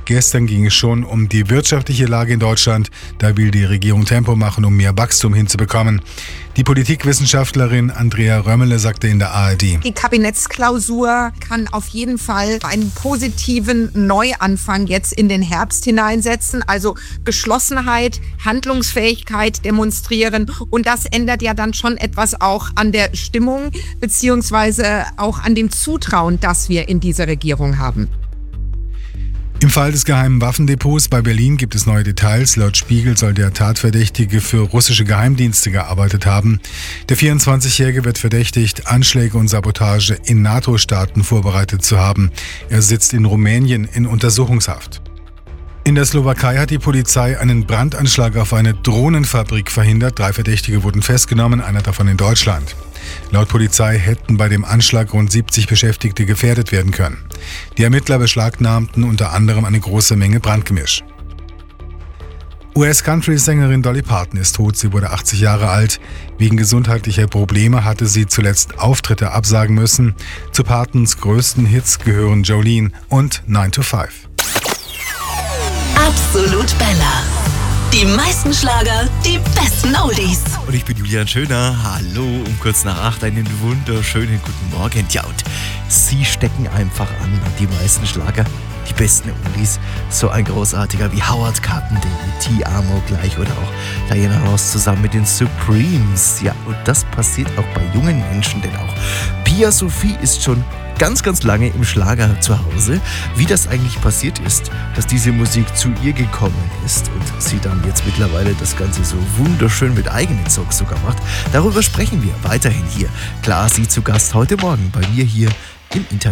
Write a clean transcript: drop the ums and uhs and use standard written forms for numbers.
Gestern ging es schon um die wirtschaftliche Lage in Deutschland. Da will die Regierung Tempo machen, um mehr Wachstum hinzubekommen. Die Politikwissenschaftlerin Andrea Römmele sagte in der ARD: Die Kabinettsklausur kann auf jeden Fall einen positiven Neuanfang jetzt in den Herbst hineinsetzen. Also Geschlossenheit, Handlungsfähigkeit demonstrieren. Und das ändert ja dann schon etwas auch an der Stimmung beziehungsweise auch an dem Zutrauen, das wir in diese Regierung haben. Im Fall des geheimen Waffendepots bei Berlin gibt es neue Details. Laut Spiegel soll der Tatverdächtige für russische Geheimdienste gearbeitet haben. Der 24-Jährige wird verdächtigt, Anschläge und Sabotage in NATO-Staaten vorbereitet zu haben. Er sitzt in Rumänien in Untersuchungshaft. In der Slowakei hat die Polizei einen Brandanschlag auf eine Drohnenfabrik verhindert. 3 Verdächtige wurden festgenommen, einer davon in Deutschland. Laut Polizei hätten bei dem Anschlag rund 70 Beschäftigte gefährdet werden können. Die Ermittler beschlagnahmten unter anderem eine große Menge Brandgemisch. US-Country-Sängerin Dolly Parton ist tot. Sie wurde 80 Jahre alt. Wegen gesundheitlicher Probleme hatte sie zuletzt Auftritte absagen müssen. Zu Partons größten Hits gehören Jolene und 9 to 5. Absolut Bella. Die meisten Schlager, die besten Oldies. Und ich bin Julian Schöner. Hallo, um kurz nach 8 einen wunderschönen guten Morgen. Ja, und Sie stecken einfach an die meisten Schlager, die besten Oldies. So ein großartiger wie Howard Carpendale, T. Amo gleich oder auch Diana Ross zusammen mit den Supremes. Ja, und das passiert auch bei jungen Menschen, denn auch Pia Sophie ist schon ganz lange im Schlager zu Hause. Wie das eigentlich passiert ist, dass diese Musik zu ihr gekommen ist und sie dann jetzt mittlerweile das Ganze so wunderschön mit eigenen Songs sogar macht, darüber sprechen wir weiterhin hier. Klar, sie zu Gast heute Morgen bei mir hier im Interview.